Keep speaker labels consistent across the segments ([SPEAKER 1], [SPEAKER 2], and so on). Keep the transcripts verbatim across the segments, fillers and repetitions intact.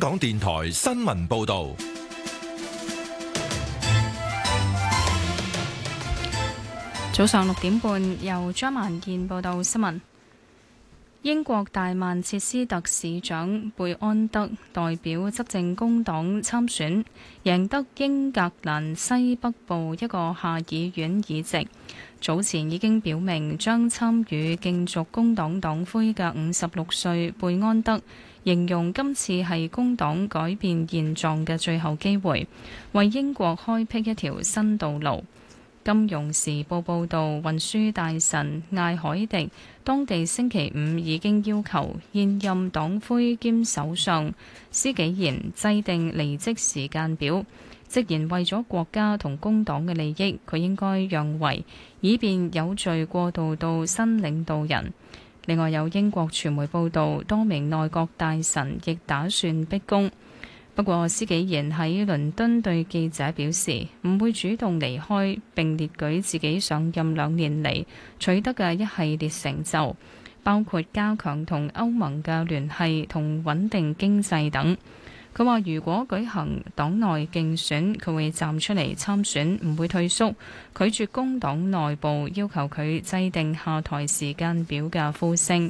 [SPEAKER 1] 港電台新聞報道。
[SPEAKER 2] 早上六點半，由張萬燕報道新聞。英國大曼徹斯特市長貝安德代表執政工黨參選，贏得英格蘭西北部一個下議院議席。早前已經表明將參與競逐工黨黨魁嘅五十六歲貝安德，形容今次係工黨改變現狀嘅最後機會，為英國開闢一條新道路。金融時報報導，運輸大臣艾海迪當地星期五已經要求現任黨魁兼首相施紀賢制定離職時間表，直言為咗國家同工黨嘅利益，佢應該讓位，以便有序過渡到新領導人。另外有英國傳媒報導，多名內閣大臣亦打算逼宮。不過，施紀賢喺倫敦對記者表示，唔會主動離開，並列舉自己上任兩年嚟取得嘅一系列成就，包括加強同歐盟嘅聯繫同穩定經濟等。佢話：如果舉行黨內競選，佢會站出嚟參選，唔會退縮，拒絕工黨內部要求佢制定下台時間表嘅呼聲。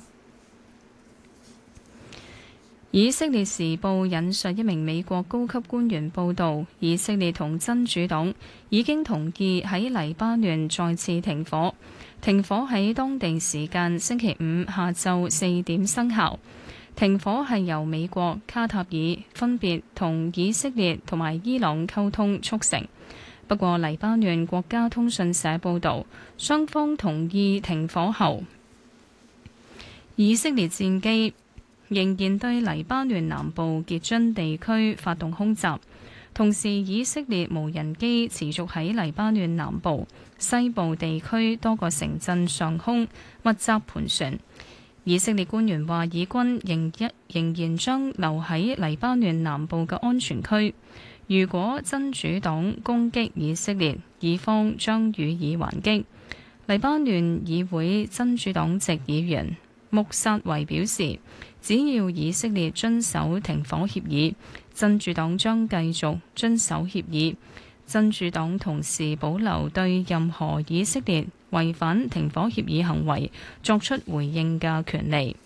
[SPEAKER 2] 以色列時報引述一名美國高級官員報導，以色列同真主黨已經同意喺黎巴嫩再次停火。停火喺當地時間星期五下晝四點生效。停火係由美國、卡塔爾分別同以色列同埋伊朗溝通促成。不過，黎巴嫩國家通訊社報導，雙方同意停火後，以色列戰機仍然對黎巴嫩南部傑津地區發動空襲，同時以色列無人機持續喺黎巴嫩南部、西部地區多個城鎮上空密集盤旋。以色列官員話，以軍仍一仍然將留喺黎巴嫩南部嘅安全區。如果真主黨攻擊以色列，以方將予以還擊。黎巴嫩議會真主黨籍議員穆薩維表示，只要以色列遵守停火協議，真主黨將繼續遵守協議。真主黨同時保留對任何以色列違反停火協議行為作出回應嘅權利。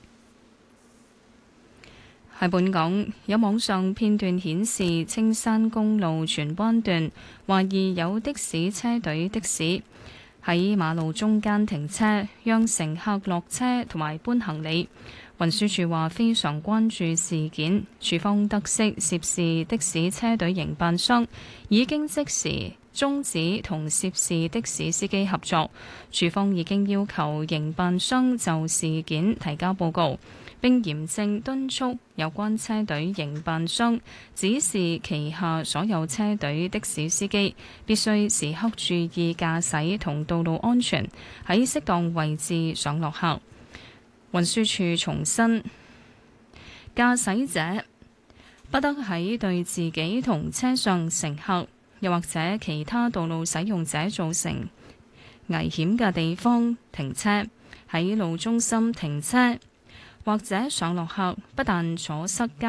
[SPEAKER 2] 喺本港，有網上片段顯示青山公路荃灣段懷疑有的士車隊的士喺馬路中間停車，讓乘客落車同埋搬行李。運輸署話非常關注事件，署方得悉涉事的士車隊營辦商已經即時終止同涉事的士司機合作，署方已經要求營辦商就事件提交報告，並嚴正敦促有關車隊營辦商指示旗下所有車隊的士司機必須時刻注意駕駛同道路安全，喺適當位置上落客。運輸署重申，駕駛者不得喺對自己同車上乘客又或者其他道路使用者造成危險嘅地方停車，喺路中心停車或者上落客不但阻塞交